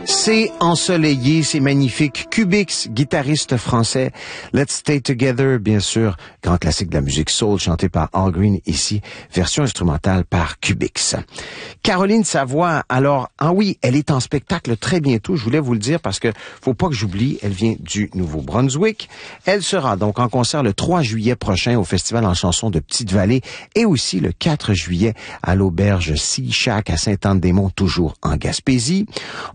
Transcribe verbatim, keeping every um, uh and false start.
C'est ensoleillé, c'est magnifique. Cubix, guitariste français. Let's Stay Together, bien sûr, grand classique de la musique soul, chanté par Al Green ici, version instrumentale par Cubix. Caroline Savoie, alors, ah oui, elle est en spectacle très bientôt, je voulais vous le dire parce que faut pas que j'oublie, elle vient du Nouveau-Brunswick. Elle sera donc en concert le trois juillet prochain au Festival en chansons de Petite-Vallée et aussi le quatre juillet à l'auberge Sea Shack à Sainte-Anne-des-Monts, toujours en Gaspésie.